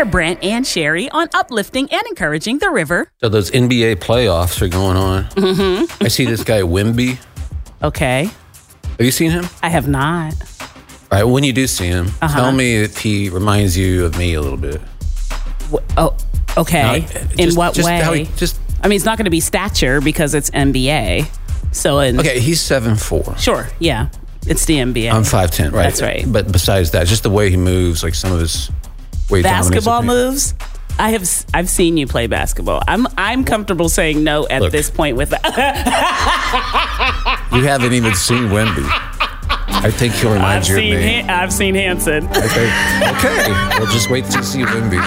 They're Brent and Sherry on uplifting and encouraging the river. So those NBA playoffs are going on. Mm-hmm. I see this guy, Wemby. Okay. Have you seen him? I have not. All right, when you do see him, tell me if he reminds you of me a little bit. Oh, okay. In what way? I mean, it's not going to be stature because it's NBA. So okay, he's 7'4". Sure, yeah. It's the NBA. I'm 5'10", right? That's right. But besides that, just the way he moves, like some of his weight basketball moves. I've seen you play basketball. I'm comfortable saying no at this point with that. You haven't even seen Wemby. I think he'll remind you of me. I've seen Hanson. Okay. We'll just wait to see Wemby.